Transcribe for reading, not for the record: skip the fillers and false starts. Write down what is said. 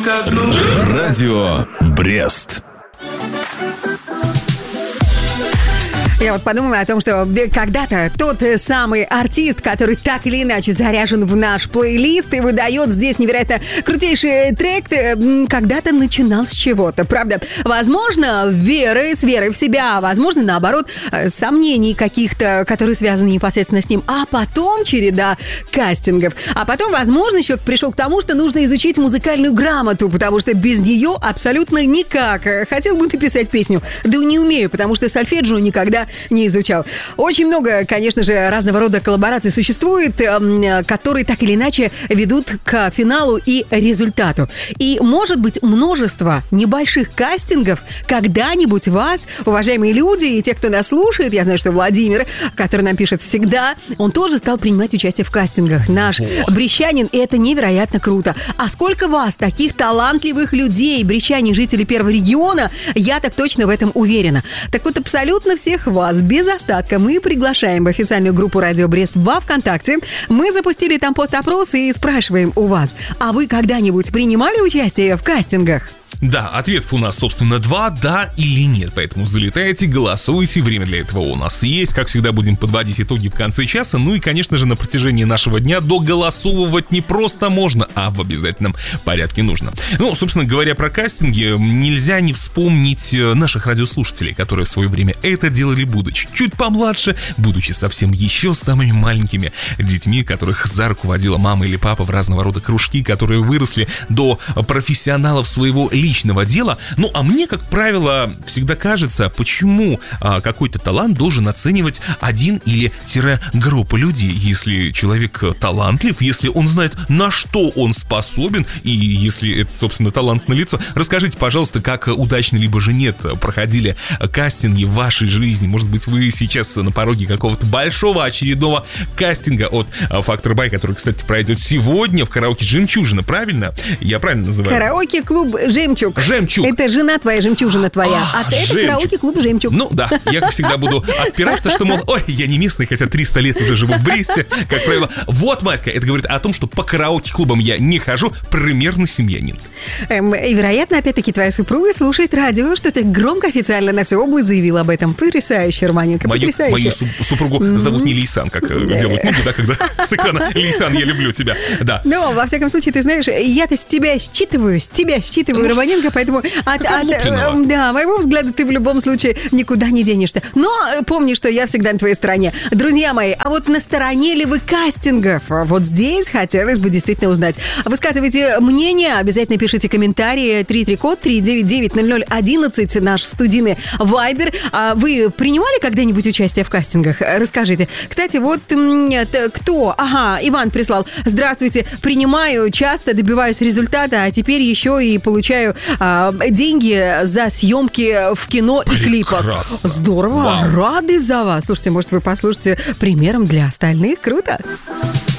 Радио Брест. Я вот подумала о том, что когда-то тот самый артист, который так или иначе заряжен в наш плейлист и выдает здесь невероятно крутейший трек, когда-то начинал с чего-то, правда? Возможно, с верой в себя, возможно, наоборот, сомнений каких-то, которые связаны непосредственно с ним, а потом череда кастингов. А потом, возможно, еще пришел к тому, что нужно изучить музыкальную грамоту, потому что без нее абсолютно никак. Хотел бы ты писать песню, да не умею, потому что сольфеджио никогда не изучал. Очень много, конечно же, разного рода коллабораций существует, которые так или иначе ведут к финалу и результату. И, может быть, множество небольших кастингов когда-нибудь вас, уважаемые люди, и те, кто нас слушает, я знаю, что Владимир, который нам пишет всегда, он тоже стал принимать участие в кастингах. Наш брещанин, и это невероятно круто. А сколько вас, таких талантливых людей, брещане, жители первого региона, я так точно в этом уверена. Так вот, абсолютно всех вас без остатка мы приглашаем в официальную группу «Радио Брест» во ВКонтакте. Мы запустили там пост-опрос и спрашиваем у вас, а вы когда-нибудь принимали участие в кастингах? Да, ответов у нас, собственно, 2, да или нет, поэтому залетайте, голосуйте, время для этого у нас есть, как всегда будем подводить итоги в конце часа, ну и, конечно же, на протяжении нашего дня доголосовывать не просто можно, а в обязательном порядке нужно. Ну, собственно говоря, про кастинги нельзя не вспомнить наших радиослушателей, которые в свое время это делали, будучи чуть помладше, будучи совсем еще самыми маленькими детьми, которых за руку водила мама или папа в разного рода кружки, которые выросли до профессионалов своего личного дела. Ну, а мне, как правило, всегда кажется, почему какой-то талант должен оценивать один или группа людей. Если человек талантлив, если он знает, на что он способен, и если это, собственно, талант налицо, расскажите, пожалуйста, как удачно либо же нет проходили кастинги в вашей жизни. Может быть, вы сейчас на пороге какого-то большого очередного кастинга от Factor By, который, кстати, пройдет сегодня в караоке «Жемчужина», правильно? Я правильно называю? Караоке-клуб «Жемчуг». Это жена твоя, жемчужина твоя. А это караоке-клуб «Жемчуг». Ну да, я, как всегда, буду отпираться, что, мол, ой, я не местный, хотя 300 лет уже живу в Бресте, как правило. Вот, Маська, это говорит о том, что по караоке-клубам я не хожу, примерно семьянин. И, вероятно, опять-таки, твоя супруга слушает радио, что ты громко официально на всю область заявил об этом. Потрясающе, Романенко, потрясающе. Мою супругу зовут не Лейсан, как делают люди, да, когда с экрана «Лейсан, я люблю тебя», да. Но, во всяком случае, ты знаешь, я-то с тебя считываю, Романенко, поэтому от моего взгляда ты в любом случае никуда не денешься. Но помни, что я всегда на твоей стороне. Друзья мои, а вот на стороне ли вы кастингов? Вот здесь хотелось бы действительно узнать. Высказывайте мнение, обязательно пишите комментарии. 3-3-код, 399-0011, наш студийный вайбер. А вы принимали когда-нибудь участие в кастингах? Расскажите. Кстати, вот кто? Ага, Иван прислал. Здравствуйте, принимаю, часто добиваюсь результата, а теперь еще и получаю деньги за съемки в кино и клипах. Здорово, рады за вас. Слушайте, может, вы послушаете примером для остальных? Круто.